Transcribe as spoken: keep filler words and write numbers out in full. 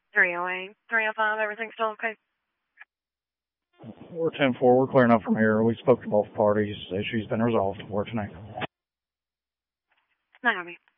three oh eight, three oh five, everything's still okay? We're ten four, we're clearing up from here. We spoke to both parties. The issue's been resolved. We're tonight. Naomi.